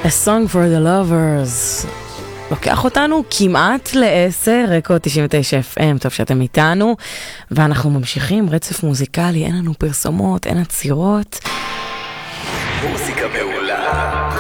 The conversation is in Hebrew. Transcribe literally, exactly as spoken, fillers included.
A Song for the Lovers. לוקח אותנו כמעט לעשר, רקורד תשעים ותשע אף אם, טוב שאתם איתנו, ואנחנו ממשיכים רצף מוזיקלי, אין לנו פרסומות, אין עצירות. מוזיקה